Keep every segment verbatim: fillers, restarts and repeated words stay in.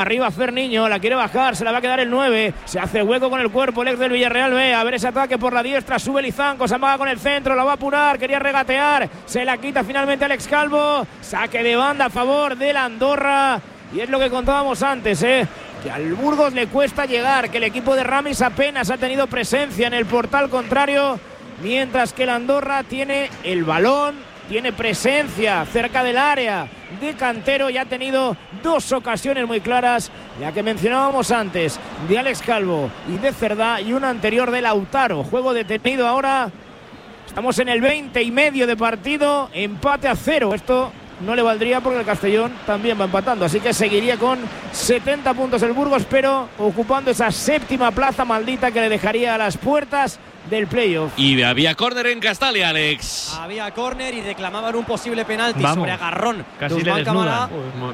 Arriba Ferniño, la quiere bajar, se la va a quedar el nueve. Se hace hueco con el cuerpo el ex del Villarreal B. A ver ese ataque por la diestra, sube Lizanco, se amaga con el centro, la va a apurar, quería regatear. Se la quita finalmente Alex Calvo. Saque de banda a favor del Andorra. Y es lo que contábamos antes, ¿eh? que al Burgos le cuesta llegar, que el equipo de Ramis apenas ha tenido presencia en el portal contrario, mientras que el Andorra tiene el balón, tiene presencia cerca del área de Cantero y ha tenido dos ocasiones muy claras, la que mencionábamos antes, de Alex Calvo y de Cerdá, y una anterior de Lautaro. Juego detenido ahora, estamos en el veinte y medio de partido, empate a cero. Esto no le valdría porque el Castellón también va empatando, así que seguiría con setenta puntos el Burgos, pero ocupando esa séptima plaza maldita que le dejaría a las puertas del playoff. Y había córner en Castalia, Alex. Había córner y reclamaban un posible penalti vamos, sobre agarrón casi de Usman Camara,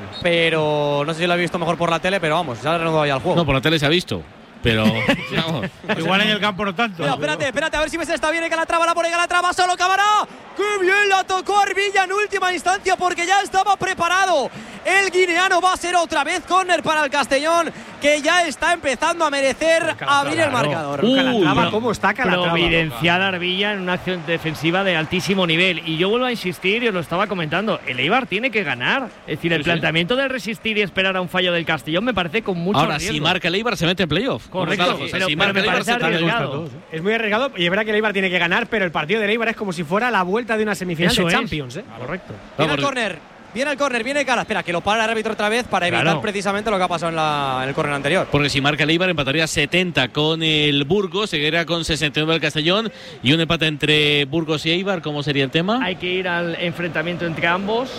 pero no sé si lo he visto mejor por la tele, pero vamos, ya le he reanudado ya el juego. No, por la tele se ha visto. Pero vamos. Igual en el campo no tanto. Mira, espérate, espérate, a ver si ves esta bien en Calatrava, la pone Calatrava, solo Camara. ¡Qué bien la tocó Arvilla en última instancia porque ya estaba preparado! El guineano va a ser otra vez córner para el Castellón, que ya está empezando a merecer Calatrava, abrir el marcador. Uh, Calatrava, no. ¿cómo está Calatrava? Providencial Arvilla en una acción defensiva de altísimo nivel. Y yo vuelvo a insistir, y os lo estaba comentando, el Eibar tiene que ganar. Es decir, el sí, sí. planteamiento de resistir y esperar a un fallo del Castellón me parece con mucho Ahora, riesgo. si marca el Eibar, se mete en playoff. Correcto, Claro, José, pero, si pero marca me el Eibar, parece se mete en playoff. arriesgado. Es muy arriesgado y es verdad que el Eibar tiene que ganar, pero el partido del Eibar es como si fuera la vuelta de una semifinal Eso de es. Champions, ¿eh? Correcto. Viene el Vamos. córner, viene el córner, viene cara. Espera, que lo para el árbitro otra vez para evitar Claro. precisamente lo que ha pasado en, la, en el córner anterior. Porque si marca el Eibar, empataría setenta con el Burgos, seguiría con sesenta y nueve el Castellón, y un empate entre Burgos y Eibar. ¿Cómo sería el tema? Hay que ir al enfrentamiento entre ambos.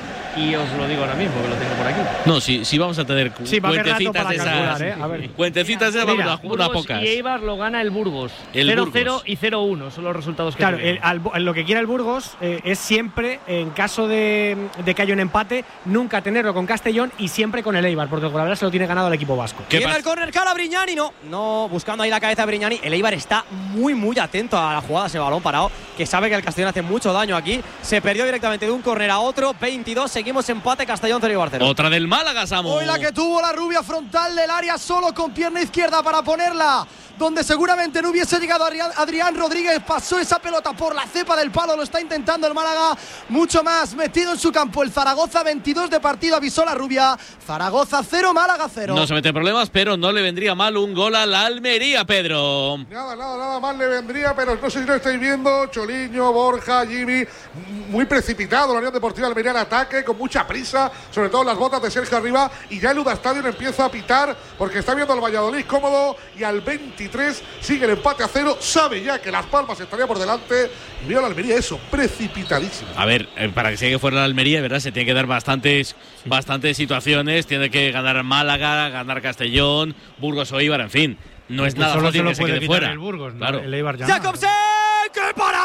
Y os lo digo ahora mismo, que lo tengo por aquí. No, sí, sí vamos a tener Sí, va a haber rato cuentecitas para de esas. calcular, ¿eh? A ver. Cuentecitas de esas, Mira, vamos, unas Burgos pocas. y Eibar lo gana el Burgos. El cero Burgos. cero y cero uno son los resultados que Claro, tienen. el- al- lo que quiera el Burgos eh, es siempre, en caso de, de que haya un empate, nunca tenerlo con Castellón y siempre con el Eibar, porque el Golavera se lo tiene ganado al equipo vasco. ¿Qué Viene pasa? el córner, cala Brignani, no, no, buscando ahí la cabeza de Brignani. El Eibar está muy, muy atento a la jugada, ese balón parado, que sabe que el Castellón hace mucho daño aquí. Se perdió directamente de un córner a otro, veintidós, seguimos empate, Castellón cero y Barcelona. Otra del Málaga, Samu. Hoy la que tuvo la rubia frontal del área solo con pierna izquierda para ponerla donde seguramente no hubiese llegado Adrián, Adrián Rodríguez. Pasó esa pelota por la cepa del palo, lo está intentando el Málaga mucho más, metido en su campo el Zaragoza. Veintidós de partido, avisó la rubia. Zaragoza cero, Málaga cero. No se mete en problemas, pero no le vendría mal un gol a la Almería, Pedro. Nada, nada, nada mal le vendría, pero no sé si lo estáis viendo. Choliño, Borja, Jimmy, muy precipitado la Unión Deportiva Almería en ataque, con mucha prisa, sobre todo las botas de Sergio arriba, y ya el Uda Stadium empieza a pitar porque está viendo al Valladolid cómodo, y al veintitrés sigue el empate a cero. Sabe ya que Las Palmas estaría por delante y vio a la Almería eso, precipitadísimo. A ver, eh, para que siga fuera la Almería, ¿verdad? Se tiene que dar bastantes, sí. bastantes situaciones. Tiene que ganar Málaga, ganar Castellón, Burgos o Eibar, en fin. No es Pues nada solo fácil se lo que se puede quede quitar fuera. el Burgos, ¿no? Claro. El Eibar ya. ¡Jacobsen! ¡Qué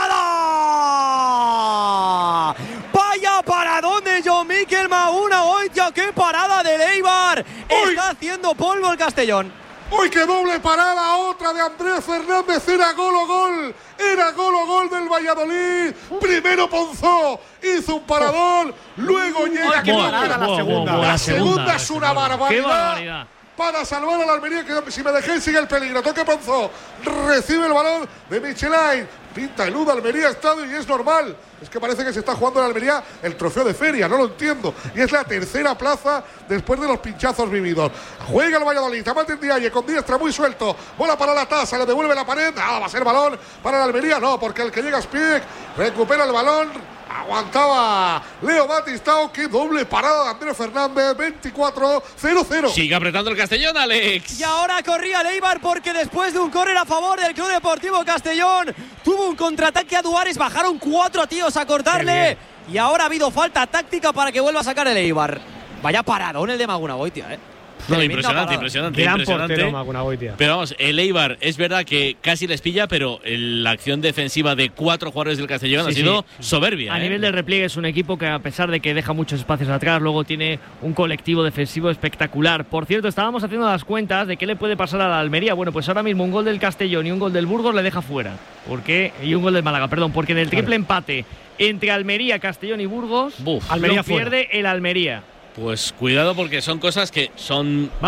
parada! ¡Vaya paradón de John Mikel Mauna! ¡Oitia, qué parada del Eibar! ¡Uy! Está haciendo polvo el Castellón. ¡Uy, qué doble parada! Otra de Andrés Fernández. Era gol o gol. Era gol o gol del Valladolid. Primero Ponzó hizo un paradón. Luego llega. qué que parada la segunda. La segunda es una barbaridad. ¡Qué barbaridad! Para salvar a la Almería, que si me dejéis sigue el peligro. Toque Ponzó, recibe el balón de Michelin, pinta el Uda Almería Estadio y es normal. Es que parece que se está jugando en Almería el trofeo de feria, no lo entiendo. Y es la tercera plaza después de los pinchazos vividos. Juega el Valladolid, Amate Ndiaye con diestra muy suelto. Bola para la taza, le devuelve la pared. Ah, va a ser balón para la Almería. No, porque el que llega es Spiek, recupera el balón. Aguantaba Leo Batistao. Qué doble parada de Andrés Fernández. veinticuatro cero cero. Sigue apretando el Castellón, Alex. Y ahora corría el Eibar porque después de un córner a favor del Club Deportivo Castellón tuvo un contraataque a Duares, bajaron cuatro tíos a cortarle y ahora ha habido falta táctica para que vuelva a sacar el Eibar. Vaya paradón el de Magunagoitia, eh. No, Tremenda impresionante, parada. impresionante, Gran impresionante. portero Magunagoitia. Pero vamos, el Eibar es verdad que casi les pilla, pero el- la acción defensiva de cuatro jugadores del Castellón Sí, ha sido sí. soberbia. A ¿eh? nivel de repliegue es un equipo que, a pesar de que deja muchos espacios atrás, luego tiene un colectivo defensivo espectacular. Por cierto, estábamos haciendo las cuentas de qué le puede pasar a la Almería. Bueno, pues ahora mismo un gol del Castellón y un gol del Burgos le deja fuera. ¿Por qué? Y un gol del Málaga, perdón, porque en el triple empate entre Almería, Castellón y Burgos, Buf. Almería lo fuera. pierde el Almería. Pues cuidado porque son cosas que son